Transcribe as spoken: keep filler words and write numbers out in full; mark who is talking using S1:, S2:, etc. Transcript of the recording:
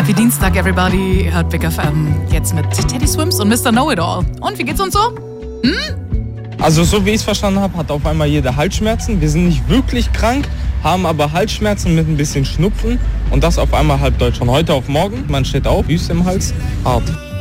S1: Happy Dienstag, everybody. Ihr hört Big F M jetzt mit Teddy Swims und Mister Know-It-All. Und wie geht's uns so? Hm?
S2: Also so wie ich es verstanden habe, hat auf einmal jeder Halsschmerzen. Wir sind nicht wirklich krank, haben aber Halsschmerzen mit ein bisschen Schnupfen. Und das auf einmal halb Deutsch. Von heute auf morgen, man steht auf, Wüste im Hals, hart.